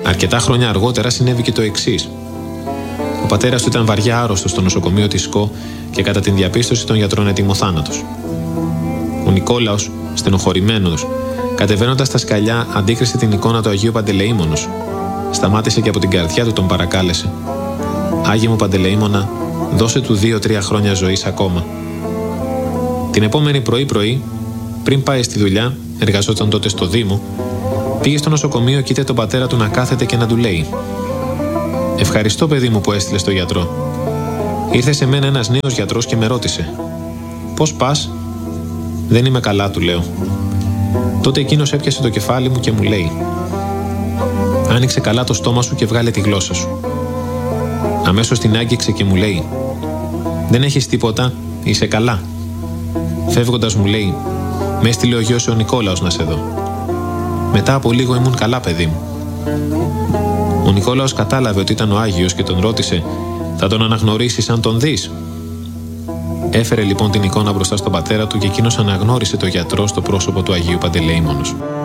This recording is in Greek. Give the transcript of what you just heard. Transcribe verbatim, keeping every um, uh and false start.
Αρκετά χρόνια αργότερα συνέβη και το εξής. Ο πατέρας του ήταν βαριά άρρωστος στο νοσοκομείο της ΣΚΟ και κατά την διαπίστωση των γιατρών έτοιμο-θάνατος. Ο Νικόλαος, στενοχωρημένος, κατεβαίνοντας τα σκαλιά, αντίκρισε την εικόνα του Αγίου Παντελεήμονος. Σταμάτησε και από την καρδιά του τον παρακάλεσε. «Άγιε μου Παντελεήμονα, δώσε του δύο-τρία χρόνια ζωής ακόμα». Την επόμενη πρωί-πρωί, πριν πάει στη δουλειά, εργαζόταν τότε στο Δήμο, πήγε στο νοσοκομείο και είδε τον πατέρα του να κάθεται και να του λέει: «Ευχαριστώ, παιδί μου, που έστειλε στο γιατρό. Ήρθε σε μένα ένας νέος γιατρός και με ρώτησε: Πώς πας?» «Δεν είμαι καλά», του λέω. Τότε εκείνος έπιασε το κεφάλι μου και μου λέει: «Άνοιξε καλά το στόμα σου και βγάλε τη γλώσσα σου». Αμέσως την άγγιξε και μου λέει: «Δεν έχεις τίποτα, είσαι καλά?» Φεύγοντας μου λέει: «Με έστειλε ο γιος ο Νικόλαος να σε δω». Μετά από λίγο ήμουν καλά, παιδί μου. Ο Νικόλαος κατάλαβε ότι ήταν ο Άγιος και τον ρώτησε: «Θα τον αναγνωρίσεις αν τον δεις?» Έφερε λοιπόν την εικόνα μπροστά στον πατέρα του και εκείνος αναγνώρισε το γιατρό στο πρόσωπο του Αγίου Παντελεήμονος.